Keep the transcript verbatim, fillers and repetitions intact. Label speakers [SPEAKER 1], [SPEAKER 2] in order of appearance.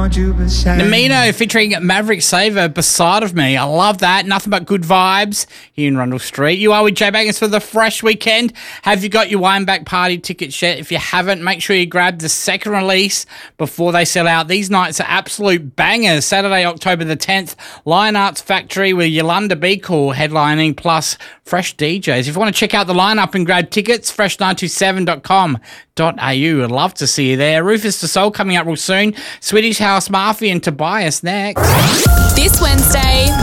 [SPEAKER 1] want you beside me.
[SPEAKER 2] Namino featuring Maverick Saver, Beside of Me. I love that. Nothing but good vibes here in Rundle Street. You are with Jay Bangers for the Fresh Weekend. Have you got your Wine Back Party tickets yet? If you haven't, make sure you grab the second release before they sell out. These nights are absolute bangers. Saturday, October the tenth, Lion Arts Factory with Yolanda Be Cool headlining, plus fresh D Js. If you want to check out the lineup and grab tickets, fresh nine two seven dot com dot a u. I'd love to see you there. Rufus the Soul coming up real soon. Swedish House Mafia and Tobias next.
[SPEAKER 3] This Wednesday,